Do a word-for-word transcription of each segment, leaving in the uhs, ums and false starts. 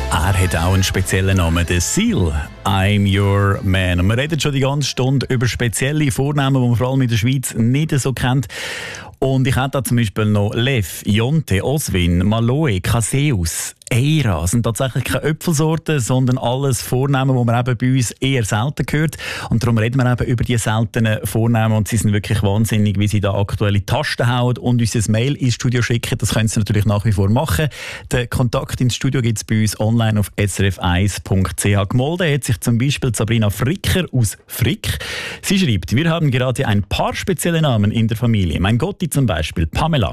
Er hat auch einen speziellen Namen, der Seal. I'm your man. Und wir reden schon die ganze Stunde über spezielle Vornamen, die man vor allem in der Schweiz nicht so kennt. Und ich habe da zum Beispiel noch Lev, Jonte, Oswin, Maloe, Caseus, Eira. Das sind tatsächlich keine Äpfelsorten, sondern alles Vornamen, die man eben bei uns eher selten hört. Und darum reden wir eben über die seltenen Vornamen. Und sie sind wirklich wahnsinnig, wie sie da aktuelle Tasten hauen und uns ein Mail ins Studio schicken. Das können sie natürlich nach wie vor machen. Den Kontakt ins Studio gibt es bei uns online auf s r f eins punkt c h. Gemolden hat sich zum Beispiel Sabrina Fricker aus Frick. Sie schreibt, wir haben gerade ein paar spezielle Namen in der Familie. Mein Gotti zum Beispiel, Pamela.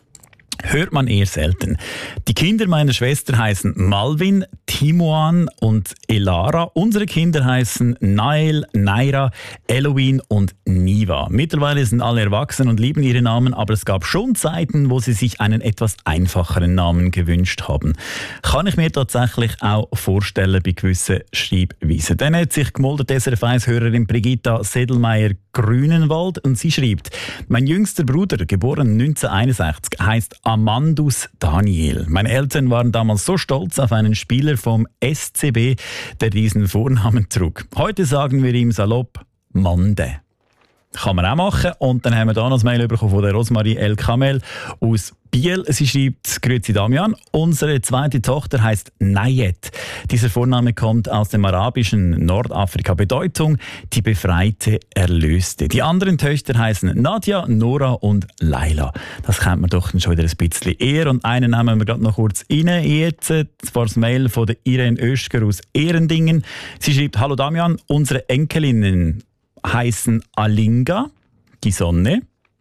Hört man eher selten. Die Kinder meiner Schwester heißen Malvin, Timoan und Elara. Unsere Kinder heißen Nael, Naira, Eloin und Niva. Mittlerweile sind alle erwachsen und lieben ihre Namen, aber es gab schon Zeiten, wo sie sich einen etwas einfacheren Namen gewünscht haben. Kann ich mir tatsächlich auch vorstellen bei gewissen Schreibweisen. Dann hat sich gemoldet S R F eins-Hörerin Brigitta Sedelmeier-Grünenwald und sie schreibt, mein jüngster Bruder, geboren neunzehnhunderteinundsechzig, heisst Amandus Daniel. Meine Eltern waren damals so stolz auf einen Spieler vom S C B, der diesen Vornamen trug. Heute sagen wir ihm salopp Mande. Kann man auch machen. Und dann haben wir da noch ein Mail bekommen von der Rosmarie El Kamel aus Biel. Sie schreibt, grüezi Damian, unsere zweite Tochter heißt Nayet. Dieser Vorname kommt aus dem arabischen Nordafrika. Bedeutung, die Befreite, Erlöste. Die anderen Töchter heißen Nadja, Nora und Laila. Das kennt man doch schon wieder ein bisschen eher. Und einen nehmen wir gerade noch kurz rein. Jetzt war das Mail von der Irene Oeschger aus Ehrendingen. Sie schreibt, hallo Damian, unsere Enkelinnen heißen Alinga, die Sonne,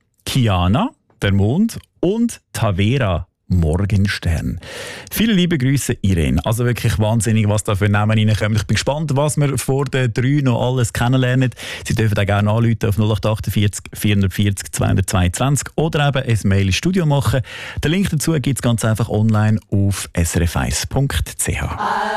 Kiana, der Mond und Tavera, Morgenstern. Viele liebe Grüße, Irene. Also wirklich wahnsinnig, was da für Namen reinkommen. Ich bin gespannt, was wir vor den drei noch alles kennenlernen. Sie dürfen auch gerne anrufen auf null acht achtundvierzig vierhundertvierzig zweihundertzweiundzwanzig oder eben ein Mail ins Studio machen. Den Link dazu gibt es ganz einfach online auf s r f eins punkt c h.